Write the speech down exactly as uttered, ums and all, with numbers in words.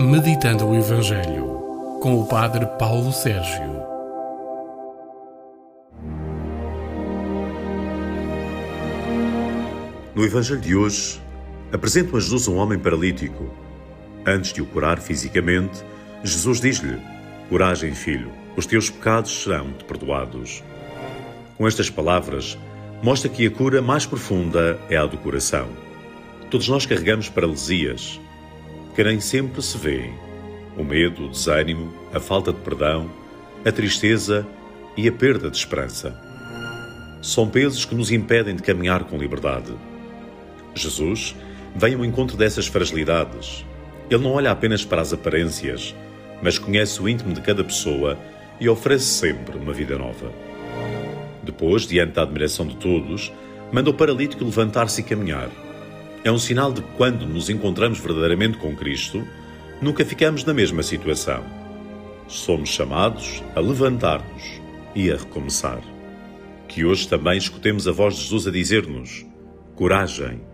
Meditando o Evangelho, com o Padre Paulo Sérgio. No Evangelho de hoje, apresentam a Jesus um homem paralítico. Antes de o curar fisicamente, Jesus diz-lhe: "Coragem, filho, os teus pecados serão-te perdoados." Com estas palavras, mostra que a cura mais profunda é a do coração. Todos nós carregamos paralisias, que nem sempre se vêem. O medo, o desânimo, a falta de perdão, a tristeza e a perda de esperança. São pesos que nos impedem de caminhar com liberdade. Jesus vem ao encontro dessas fragilidades. Ele não olha apenas para as aparências, mas conhece o íntimo de cada pessoa e oferece sempre uma vida nova. Depois, diante da admiração de todos, manda o paralítico levantar-se e caminhar. É um sinal de que, quando nos encontramos verdadeiramente com Cristo, nunca ficamos na mesma situação. Somos chamados a levantar-nos e a recomeçar. Que hoje também escutemos a voz de Jesus a dizer-nos: coragem,